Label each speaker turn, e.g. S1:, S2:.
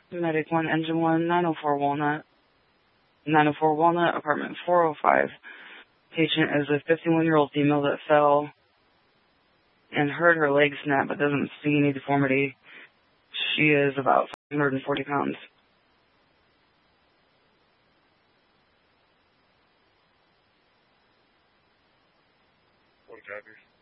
S1: Medic 1, Engine 1, 904 Walnut. 904 Walnut, apartment 405. Patient is a 51-year-old female that fell and heard her leg snap but doesn't see any deformity. She is about 540 pounds.
S2: What drivers?